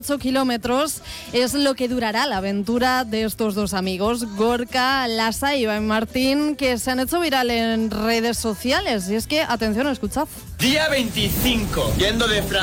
8 kilómetros es lo que durará la aventura de estos dos amigos, Gorka Lasa y Iván Martín, que se han hecho viral en redes sociales. Y es que, atención, escuchad. Día 25, yendo de Francia